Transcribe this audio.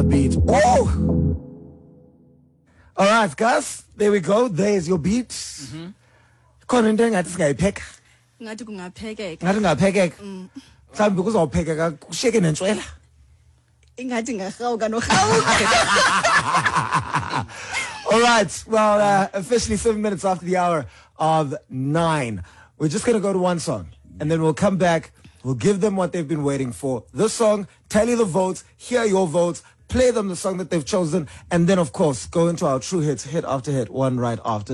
beat. Oh! All right, guys. There we go. There's your beat. Khona into engathi singayipheka. Ngathi kungaphekeka. Ngathi ungaphekeka. Mhlawumbe kuzawuphekeka kushiyeke nentswela. Ingathi ngahawuka nohawuka. All right. Well, officially 7 minutes after the hour of 9. We're just going to go to one song. And then we'll come back. We'll give them what they've been waiting for. This song, tally the votes, hear your votes, play them the song that they've chosen, and then, of course, go into our true hits, hit after hit, one right after